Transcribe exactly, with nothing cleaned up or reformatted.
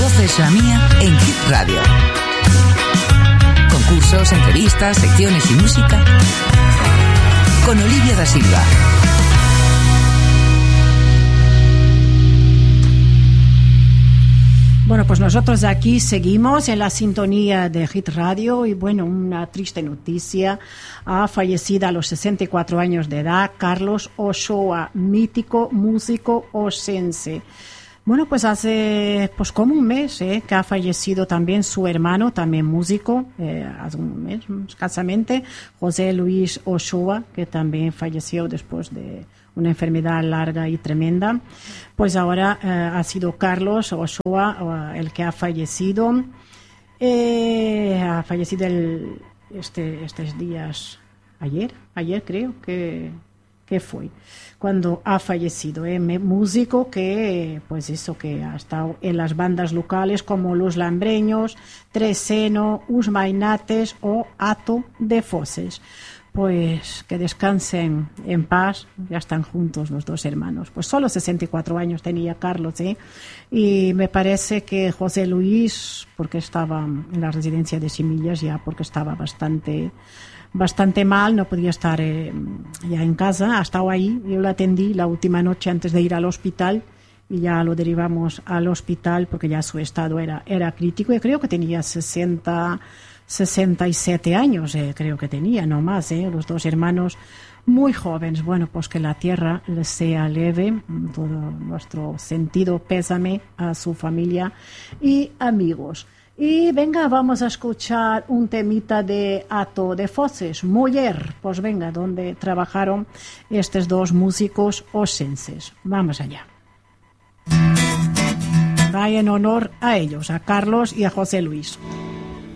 voz es la mía en Hit Radio. Concursos, entrevistas, secciones y música con Olivia da Silva. Bueno, pues nosotros aquí seguimos en la sintonía de Hit Radio y bueno, una triste noticia. Ha fallecido a los sesenta y cuatro años de edad Carlos Ochoa, mítico músico osense. Bueno, pues hace pues como un mes eh, que ha fallecido también su hermano, también músico, eh, hace un mes escasamente, José Luis Ochoa, que también falleció después de una enfermedad larga y tremenda. Pues ahora eh, ha sido Carlos Ochoa el que ha fallecido. Eh, ha fallecido el, este, estos días, ayer, ayer creo que, que fue, cuando ha fallecido. Eh, músico que, pues eso, que ha estado en las bandas locales como Los Lambreños, Treseno, Os Mainates o Ato de Foces. Pues que descansen en paz, ya están juntos los dos hermanos. Pues solo sesenta y cuatro años tenía Carlos, ¿eh? Y me parece que José Luis, porque estaba en la residencia de Semillas ya, porque estaba bastante, bastante mal, no podía estar eh, ya en casa, ha estado ahí, yo lo atendí la última noche antes de ir al hospital y ya lo derivamos al hospital porque ya su estado era, era crítico y creo que tenía sesenta... sesenta y siete años, eh, creo que tenía, no más, eh, los dos hermanos muy jóvenes. Bueno, pues que la tierra les sea leve, todo nuestro sentido pésame a su familia y amigos. Y venga, vamos a escuchar un temita de Ato de Foces, Muller, pues venga, donde trabajaron estos dos músicos osenses. Vamos allá. Va en honor a ellos, a Carlos y a José Luis.